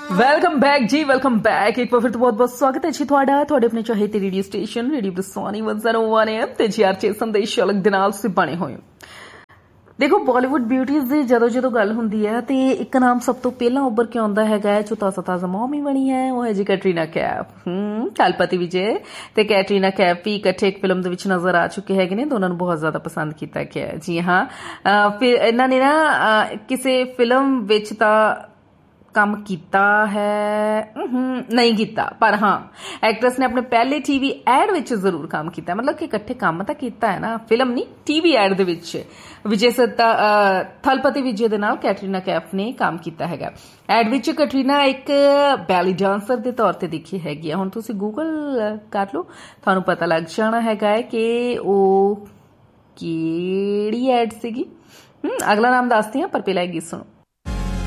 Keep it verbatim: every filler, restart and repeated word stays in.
Welcome back जी welcome back एक बार फिर तो बहुत बहुत स्वागत है जी ਤੁਹਾਡਾ ਤੁਹਾਡੇ ਆਪਣੇ ਚਾਹੇ ਰੇਡੀਓ ਸਟੇਸ਼ਨ ਰੇਡੀਓ ਬਰਸਾਨੀ ਇੱਕ ਸੌ ਇੱਕ ਐਮ ਤੇ ਜੀ ਆਰ ਚੇ ਸੰਦੇਸ਼ ਅਲੱਗ ਦੇ ਨਾਲ ਤੁਸੀਂ ਬਣੇ ਹੋਏ ਹੋ। देखो बॉलीवुड ब्यूटीज़ ਦੀ ਜਦੋਂ ਜਦੋਂ ਗੱਲ ਹੁੰਦੀ ਹੈ ਤੇ ਇੱਕ ਨਾਮ ਸਭ ਤੋਂ ਪਹਿਲਾਂ ਉੱਭਰ ਕੇ ਆਉਂਦਾ ਹੈਗਾ ਜੋ ਤਾਜ਼ਾ ਤਾਜ਼ਾ ਮੌਮੀ ਬਣੀ ਹੈ ਉਹ ਹੈ ਜੀ ਕੈਟਰੀਨਾ ਕੈਫ। ਹਮ ਕਲਪਤੀ ਵਿਜੇ ਤੇ ਕੈਟਰੀਨਾ ਕੈਫ ਵੀ ਇਕੱਠੇ ਇੱਕ ਫਿਲਮ ਦੇ ਵਿੱਚ ਨਜ਼ਰ ਆ ਚੁੱਕੇ ਹੈਗੇ ਨੇ। ਦੋਨਾਂ ਨੂੰ ਬਹੁਤ ਜ਼ਿਆਦਾ ਪਸੰਦ ਕੀਤਾ ਗਿਆ ਹੈ। ਜੀ ਹਾਂ ਫਿਰ ਇਹਨਾਂ ਨੇ ਨਾ ਕਿਸੇ ਫਿਲਮ ਵਿੱਚ ਤਾਂ ਕੰਮ ਕੀਤਾ ਹੈ ਨਹੀਂ ਕੀਤਾ ਪਰ ਹਾਂ ਐਕਟਰਸ ਨੇ ਆਪਣੇ ਪਹਿਲੇ ਟੀਵੀ ਐਡ ਵਿੱਚ ਜ਼ਰੂਰ ਕੰਮ ਕੀਤਾ ਮਤਲਬ ਕਿ ਇਕੱਠੇ ਕੰਮ ਤਾਂ ਕੀਤਾ ਹੈ ਨਾ ਫਿਲਮ ਨਹੀਂ ਟੀਵੀ ਐਡ ਦੇ ਵਿੱਚ ਵਿਜੇ ਸੱਤਾ ਥਲਪਤੀ ਵਿਜੇ ਦੇ ਨਾਲ ਕੈਟਰੀਨਾ ਕੈਫ ਨੇ ਕੰਮ ਕੀਤਾ ਹੈਗਾ। ਐਡ ਵਿੱਚ ਕੈਟਰੀਨਾ ਇੱਕ ਬੈਲੀ ਡਾਂਸਰ ਦੇ ਤੌਰ ਤੇ ਦਿਖੀ ਹੈਗੀ ਆ। ਹੁਣ ਤੁਸੀਂ ਗੂਗਲ ਕਰ ਲਓ ਤੁਹਾਨੂੰ ਪਤਾ ਲੱਗ ਜਾਣਾ ਹੈਗਾ ਕਿ ਉਹ ਕਿਹੜੀ ਐਡ ਸੀਗੀ। ਅਗਲਾ ਨਾਮ ਦੱਸਦੇ ਹਾਂ ਪਰ ਪਹਿਲਾਂ ਇਹ ਗੀਤ ਸੁਣੋ।